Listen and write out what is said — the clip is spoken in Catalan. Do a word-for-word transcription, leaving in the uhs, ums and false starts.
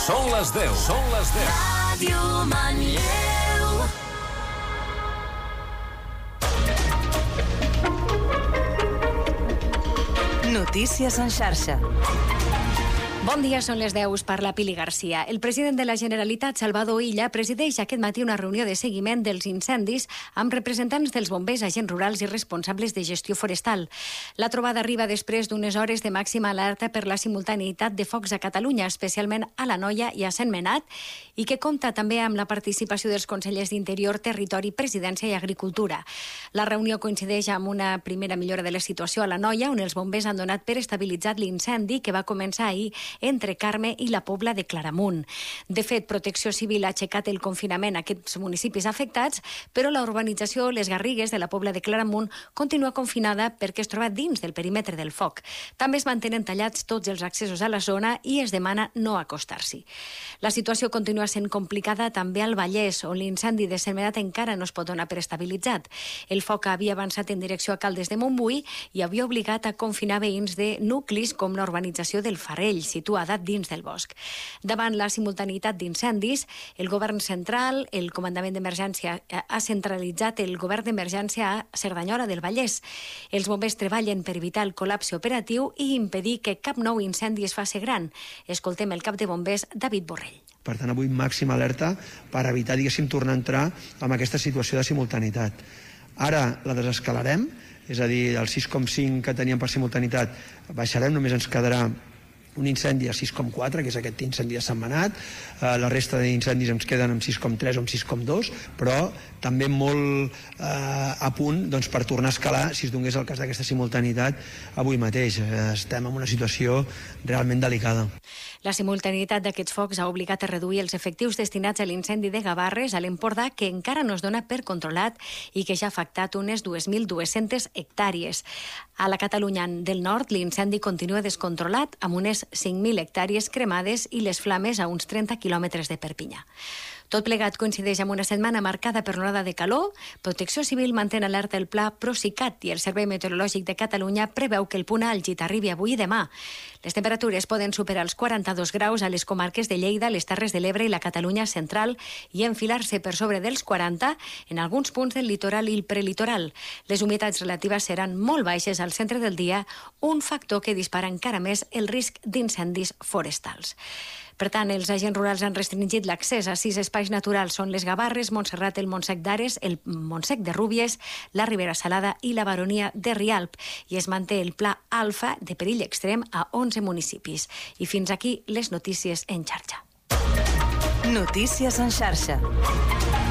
Són les deu. Són les deu. Ràdio Manlleu. Notícies en xarxa. Bon dia, són les deu, parla Pili Garcia. El president de la Generalitat, Salvador Illa, presideix aquest matí una reunió de seguiment dels incendis amb representants dels bombers, agents rurals i responsables de gestió forestal. La trobada arriba després d'unes hores de màxima alerta per la simultaneïtat de focs a Catalunya, especialment a l'Anoia i a Sentmenat, i que compta també amb la participació dels consellers d'Interior, Territori, Presidència i Agricultura. La reunió coincideix amb una primera millora de la situació a l'Anoia, on els bombers han donat per estabilitzat l'incendi que va començar ahir entre Carme i la Pobla de Claramunt. De fet, Protecció Civil ha aixecat el confinament a aquests municipis afectats, però la urbanització Les Garrigues de la Pobla de Claramunt continua confinada perquè es troba dins del perímetre del foc. També es mantenen tallats tots els accessos a la zona i es demana no acostar-s'hi. La situació continua sent complicada també al Vallès, on l'incendi de Sentmenat encara no es pot donar per estabilitzat. El foc havia avançat en direcció a Caldes de Montbui i havia obligat a confinar veïns de nuclis com la urbanització del Farell, situada dins del bosc. Davant la simultaneïtat d'incendis, el govern central, el comandament d'emergència, ha centralitzat el govern d'emergència a Cerdanyola del Vallès. Els bombers treballen per evitar el col·lapse operatiu i impedir que cap nou incendi es faci gran. Escoltem el cap de bombers, David Borrell. Per tant, avui màxima alerta per evitar, diguéssim, tornar a entrar en aquesta situació de simultaneïtat. Ara la desescalarem, és a dir, el sis coma cinc que teníem per simultaneïtat baixarem, només ens quedarà un incendi a sis coma quatre, que és aquest incendi de Sentmenat. Eh, la resta d'incendis ens queden amb sis coma tres o amb sis coma dos, però també molt eh, a punt doncs, per tornar a escalar si es donés el cas d'aquesta simultaneïtat avui mateix. Eh, estem en una situació realment delicada. La simultaneïtat d'aquests focs ha obligat a reduir els efectius destinats a l'incendi de Gavarres a l'Empordà, que encara no es dona per controlat i que ja ha afectat unes dues mil dues-centes hectàrees. A la Catalunya del Nord, l'incendi continua descontrolat amb unes cinc mil hectàrees cremades i les flames a uns trenta quilòmetres de Perpinyà. Tot plegat coincideix amb una setmana marcada per l'onada de calor. Protecció Civil mantén alerta el pla Procicat i el Servei Meteorològic de Catalunya preveu que el punt àlgid arribi avui i demà. Les temperatures poden superar els quaranta-dos graus a les comarques de Lleida, les Terres de l'Ebre i la Catalunya central i enfilar-se per sobre dels quaranta en alguns punts del litoral i el prelitoral. Les humitats relatives seran molt baixes al centre del dia, un factor que dispara encara més el risc d'incendis forestals. Per tant, els agents rurals han restringit l'accés a sis espais naturals. Són les Gavarres, Montserrat, el Montsec d'Ares, el Montsec de Rúbies, la Ribera Salada i la Baronia de Rialp. I es manté el pla alfa de perill extrem a onze municipis. I fins aquí les notícies en xarxa. Notícies en xarxa.